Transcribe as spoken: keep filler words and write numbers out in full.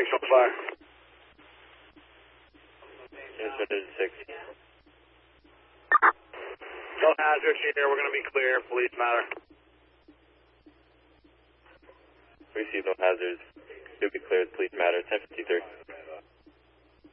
six one five. Transmitted six. No hazards here. We're going to be clear. Police matter. Receive no hazards. Should be cleared. Please matter. ten fifty-three.